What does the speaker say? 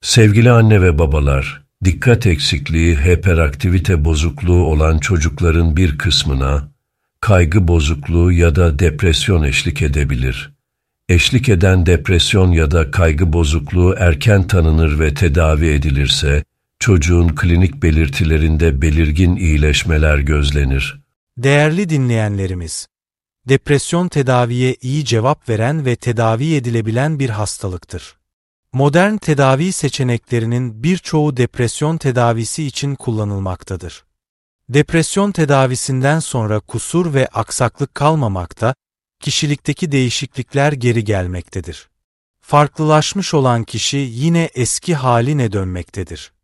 Sevgili anne ve babalar, dikkat eksikliği, hiperaktivite bozukluğu olan çocukların bir kısmına kaygı bozukluğu ya da depresyon eşlik edebilir. Eşlik eden depresyon ya da kaygı bozukluğu erken tanınır ve tedavi edilirse, çocuğun klinik belirtilerinde belirgin iyileşmeler gözlenir. Değerli dinleyenlerimiz, depresyon tedaviye iyi cevap veren ve tedavi edilebilen bir hastalıktır. Modern tedavi seçeneklerinin birçoğu depresyon tedavisi için kullanılmaktadır. Depresyon tedavisinden sonra kusur ve aksaklık kalmamakta, kişilikteki değişiklikler geri gelmektedir. Farklılaşmış olan kişi yine eski haline dönmektedir.